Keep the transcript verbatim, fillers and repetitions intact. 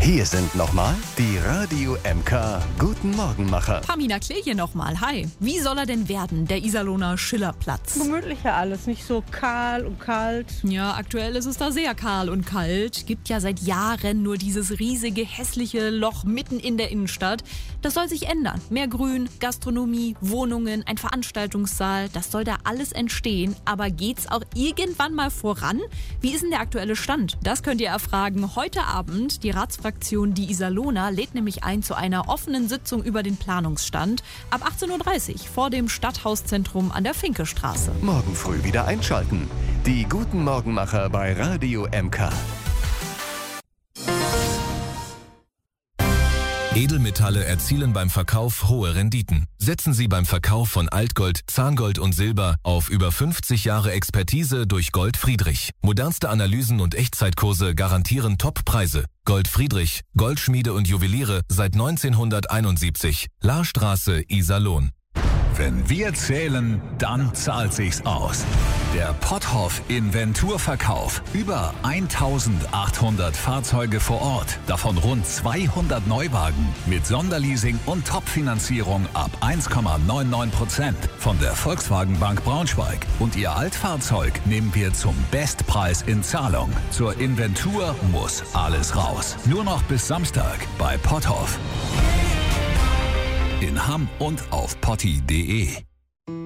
Hier sind nochmal die Radio M K Guten Morgenmacher. Pamina Klee hier nochmal. Hi. Wie soll er denn werden, der Iserlohner Schillerplatz? Gemütlicher alles, nicht so kahl und kalt. Ja, aktuell ist es da sehr kahl und kalt. Gibt ja seit Jahren nur dieses riesige, hässliche Loch mitten in der Innenstadt. Das soll sich ändern. Mehr Grün, Gastronomie, Wohnungen, ein Veranstaltungssaal. Das soll da alles entstehen. Aber geht's auch irgendwann mal voran? Wie ist denn der aktuelle Stand? Das könnt ihr erfragen heute Abend. Die Ratsfraktion Die Iserlohner lädt nämlich ein zu einer offenen Sitzung über den Planungsstand ab achtzehn Uhr dreißig vor dem Stadthauszentrum an der Finkestraße. Morgen früh wieder einschalten. Die Guten Morgenmacher bei Radio M K. Edelmetalle erzielen beim Verkauf hohe Renditen. Setzen Sie beim Verkauf von Altgold, Zahngold und Silber auf über fünfzig Jahre Expertise durch Gold Friedrich. Modernste Analysen und Echtzeitkurse garantieren Top-Preise. Gold Friedrich, Goldschmiede und Juweliere seit neunzehnhunderteinundsiebzig. Lahrstraße, Iserlohn. Wenn wir zählen, dann zahlt sich's aus. Der Potthoff Inventurverkauf. Über eintausendachthundert Fahrzeuge vor Ort. Davon rund zweihundert Neuwagen. Mit Sonderleasing und Topfinanzierung ab eins Komma neunundneunzig Prozent. Von der Volkswagen Bank Braunschweig. Und Ihr Altfahrzeug nehmen wir zum Bestpreis in Zahlung. Zur Inventur muss alles raus. Nur noch bis Samstag bei Potthoff. In Hamm und auf potti punkt de.